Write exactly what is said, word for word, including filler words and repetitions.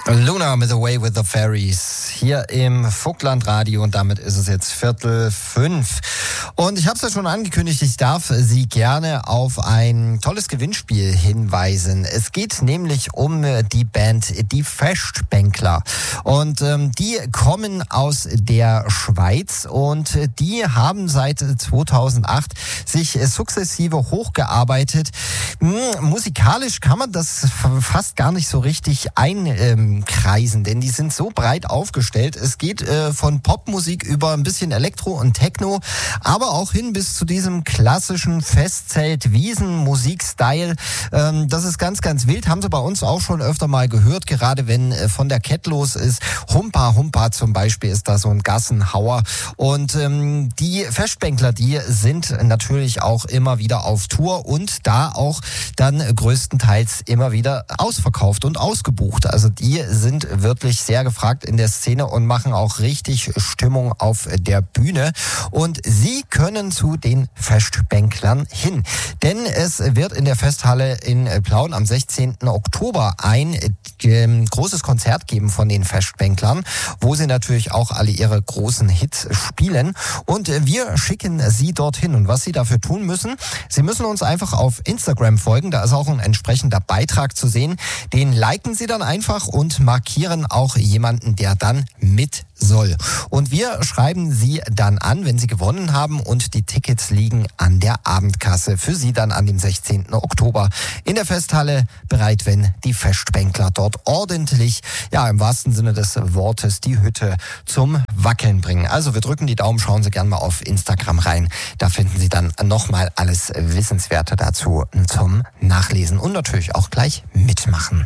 Luna mit Away with the Fairies hier im Vogtlandradio und damit ist es jetzt Viertel fünf. Und ich habe es ja schon angekündigt, ich darf Sie gerne auf ein tolles Gewinnspiel hinweisen. Es geht nämlich um die Band Die Festbänkler und ähm, die kommen aus der Schweiz und die haben seit zweitausendacht sich sukzessive hochgearbeitet. Hm, musikalisch kann man das fast gar nicht so richtig ein ähm, kreisen, denn die sind so breit aufgestellt. Es geht äh, von Popmusik über ein bisschen Elektro und Techno, aber auch hin bis zu diesem klassischen Festzelt-Wiesen-Musik-Style. Ähm, das ist ganz, ganz wild. Haben Sie bei uns auch schon öfter mal gehört, gerade wenn äh, von der Kette los ist. Humpa Humpa zum Beispiel ist da so ein Gassenhauer. Und ähm, die Festbänkler, die sind natürlich auch immer wieder auf Tour und da auch dann größtenteils immer wieder ausverkauft und ausgebucht. Also die sind wirklich sehr gefragt in der Szene und machen auch richtig Stimmung auf der Bühne. Und Sie können zu den Festbänklern hin. Denn es wird in der Festhalle in Plauen am sechzehnten Oktober ein äh, großes Konzert geben von den Festbänklern, wo sie natürlich auch alle ihre großen Hits spielen. Und äh, wir schicken Sie dorthin. Und was Sie dafür tun müssen, Sie müssen uns einfach auf Instagram folgen. Da ist auch ein entsprechender Beitrag zu sehen. Den liken Sie dann einfach und markieren auch jemanden, der dann mit soll. Und wir schreiben Sie dann an, wenn Sie gewonnen haben, und die Tickets liegen an der Abendkasse für Sie dann an dem sechzehnten Oktober in der Festhalle bereit, wenn die Festbänkler dort ordentlich, ja im wahrsten Sinne des Wortes, die Hütte zum Wackeln bringen. Also wir drücken die Daumen, schauen Sie gerne mal auf Instagram rein. Da finden Sie dann nochmal alles Wissenswerte dazu zum Nachlesen und natürlich auch gleich mitmachen.